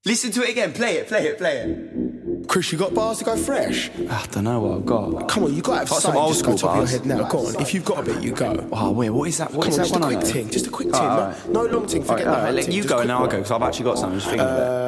Listen to it again. Play it. Chris, you got bars to go fresh? I don't know what I've got. Come on, you got to have Got some something old just go school top of your bars. head now. Go on, if you've got a bit, you go. Oh, wait, what is that? What Come is on, that just a one I quick know? ting, just a quick ting. Alright. No long ting, forget that. Let you go and then I'll go, because I've actually got something. Just thinking of it.